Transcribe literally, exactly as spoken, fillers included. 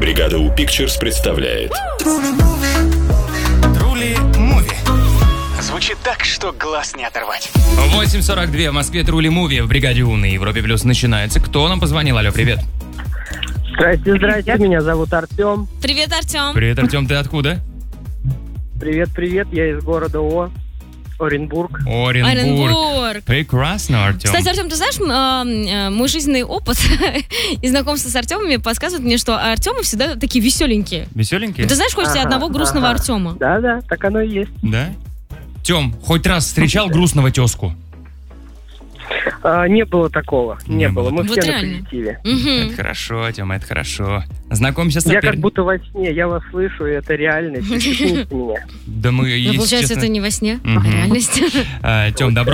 Бригада У Pictures представляет Трули Муви. Звучит так, что глаз не оторвать. восемь сорок два в Москве. Трули Муви в Бригаде У на Европе Плюс начинается. Кто нам позвонил? Алло, привет. Здрасте, здрасте, меня зовут Артем. Привет, Артем. Привет, Артем, ты откуда? Привет, привет, я из города О, Оренбург. Оренбург. Оренбург. Прекрасно, Артем. Кстати, Артем, ты знаешь, м, э, мой жизненный опыт и знакомство с Артемами подсказывает мне, что Артемы всегда такие веселенькие. Веселенький? Ты знаешь, хоть Ага, одного грустного ага. Артема? Да-да, так оно и есть. Да? Тем, хоть раз встречал грустного тезку? А, не было такого, не, Не было. было. Мы Вот все реально. на позитиве. Мгм. Это хорошо, Тем, это хорошо. Знакомься с Я как соперником. будто во сне, я вас слышу, и это реальность. Извините меня. Да мы, Ну, если получается, честно... это не во сне, Мгм. а реальность. А, Тем, добро